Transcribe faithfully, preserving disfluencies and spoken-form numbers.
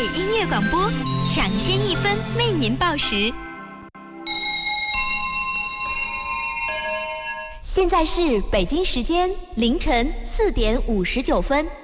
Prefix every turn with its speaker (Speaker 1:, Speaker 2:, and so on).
Speaker 1: 北音乐广播，抢先一分为您报时。现在是北京时间凌晨四点五十九分。